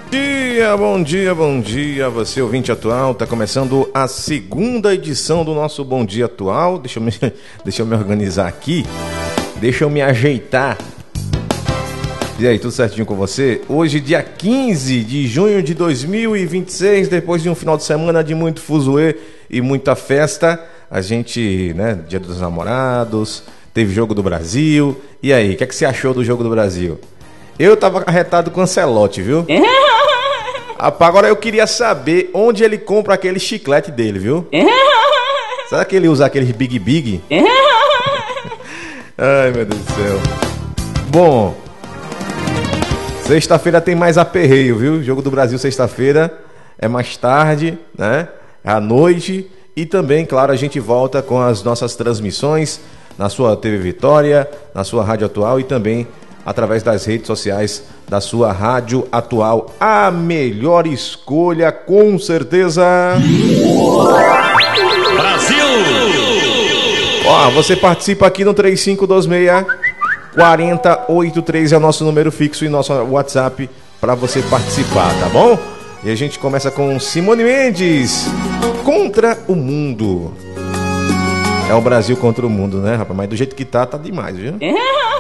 Bom dia, você ouvinte atual, tá começando a segunda edição do nosso Bom Dia Atual. Deixa eu me organizar aqui, deixa eu me ajeitar. E aí, tudo certinho com você? Hoje, dia 15 de junho de 2026, depois de um final de semana de muito fuzuê e muita festa, a gente, né, Dia dos Namorados, teve Jogo do Brasil. E aí, o que é que você achou do Jogo do Brasil? Eu tava arretado com o Ancelotti, viu? Agora eu queria saber onde ele compra aquele chiclete dele, viu? Será que ele usa aqueles Big Big? Ai, meu Deus do céu. Bom, sexta-feira tem mais aperreio, viu? Jogo do Brasil sexta-feira é mais tarde, né? É à noite. E também, claro, a gente volta com as nossas transmissões na sua TV Vitória, na sua Rádio Atual e também através das redes sociais da sua Rádio Atual. A melhor escolha, com certeza. Brasil! Ó, você participa aqui no 3526-4083, é o nosso número fixo e nosso WhatsApp para você participar, tá bom? E a gente começa com Simone Mendes, Contra o Mundo. É o Brasil contra o mundo, né, rapaz? Mas do jeito que tá demais, viu?